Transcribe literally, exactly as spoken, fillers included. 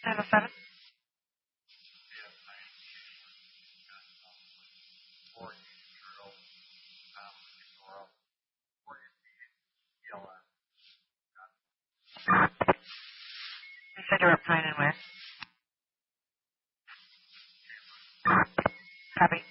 nine oh seven. You said you were at Pine and where? Copy.